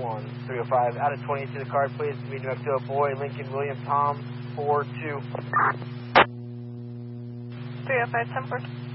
on 305. Out of 20 to the card, please. Meet up to a boy, Lincoln William Tom 42. 305, 10-4.